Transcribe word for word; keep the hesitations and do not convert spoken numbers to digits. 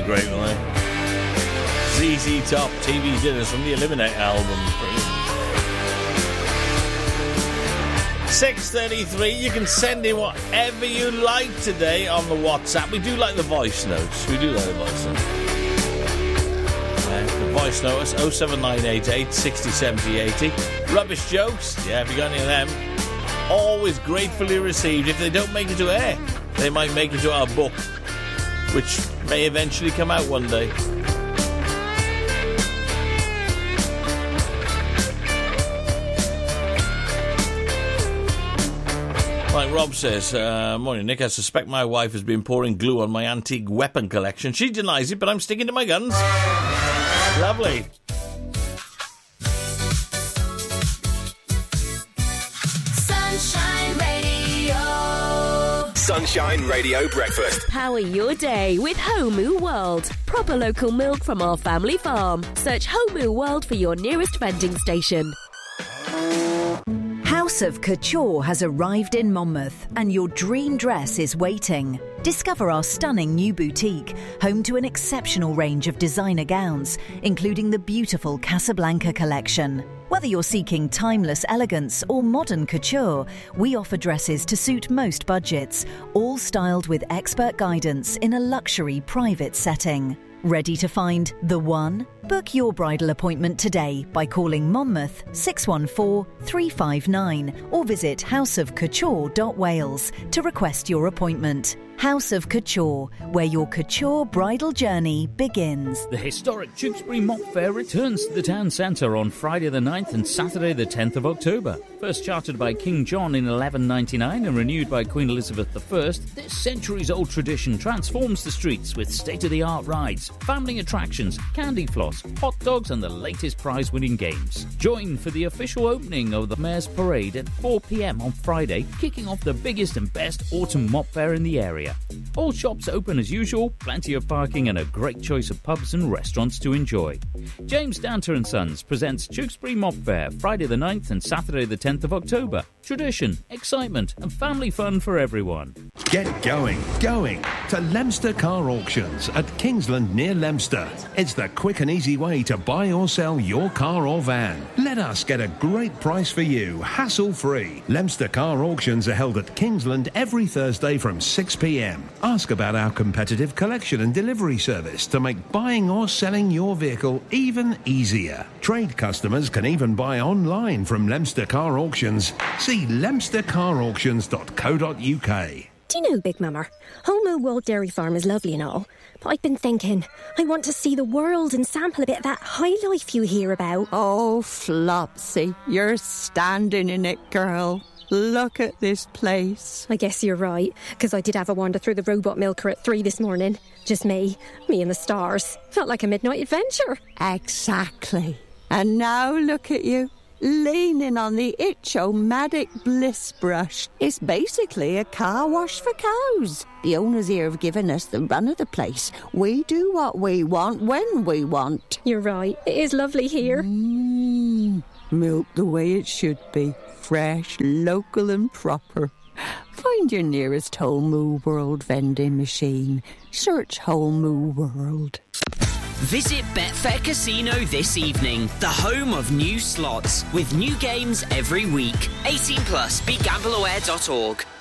great, weren't they? Z Z Top, T V Dinners from the Eliminate album. six thirty-three, you can send in whatever you like today on the WhatsApp. We do like the voice notes. We do like the voice notes. Uh, the voice notes, oh seven nine eight eight, six oh seven oh eight oh. Rubbish jokes, yeah, have you got any of them? Always gratefully received. If they don't make it to air, they might make it to our book, which may eventually come out one day. Like Rob says, uh, morning Nick, I suspect my wife has been pouring glue on my antique weapon collection. She denies it, but I'm sticking to my guns. Lovely. Sunshine Radio. Sunshine Radio Breakfast. Power your day with Homu World. Proper local milk from our family farm. Search Homu World for your nearest vending station. House of Couture has arrived in Monmouth and your dream dress is waiting. Discover our stunning new boutique, home to an exceptional range of designer gowns, including the beautiful Casablanca collection. Whether you're seeking timeless elegance or modern couture, we offer dresses to suit most budgets, all styled with expert guidance in a luxury private setting. Ready to find the one? Book your bridal appointment today by calling Monmouth six one four, three five nine or visit house of couture dot wales to request your appointment. House of Couture, where your couture bridal journey begins. The historic Tewkesbury Mop Fair returns to the town centre on Friday the ninth and Saturday the tenth of October. First chartered by King John in eleven ninety-nine and renewed by Queen Elizabeth the First, this centuries-old tradition transforms the streets with state-of-the-art rides, family attractions, candy floss, hot dogs and the latest prize-winning games. Join for the official opening of the Mayor's Parade at four p.m. on Friday, kicking off the biggest and best autumn mop fair in the area. All shops open as usual, plenty of parking and a great choice of pubs and restaurants to enjoy. James Danter and Sons presents Tewkesbury Mop Fair Friday the ninth and Saturday the tenth of October. Tradition, excitement and family fun for everyone. Get going, going to Leominster Car Auctions at Kingsland near Leominster. It's the quick and easy way to buy or sell your car or van. Let us get a great price for you, hassle-free. Leominster Car Auctions are held at Kingsland every Thursday from six p.m. Ask about our competitive collection and delivery service to make buying or selling your vehicle even easier. Trade customers can even buy online from Leominster Car Auctions. See leominster car auctions dot co dot uk. Do you know, Big Mama, Homo World Dairy Farm is lovely and all, but I've been thinking, I want to see the world and sample a bit of that high life you hear about. Oh, Flopsy, you're standing in it, girl. Look at this place. I guess you're right, because I did have a wander through the robot milker at three this morning. Just me, me and the stars. Felt like a midnight adventure. Exactly. And now look at you, leaning on the itch-o-matic bliss brush. It's basically a car wash for cows. The owners here have given us the run of the place. We do what we want when we want. You're right. It is lovely here. Mmm, milk the way it should be. Fresh, local and proper. Find your nearest Homu World vending machine. Search Homu World. Visit Betfair Casino this evening, the home of new slots, with new games every week. eighteen plus, be gamble aware dot org.